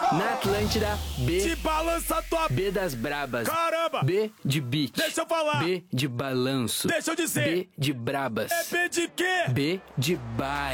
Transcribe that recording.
Na Atlântida, B Te balança tua... B das brabas. Caramba! B de beat. Deixa eu falar. B de balanço. Deixa eu dizer. B de brabas. É B de quê? B de baile.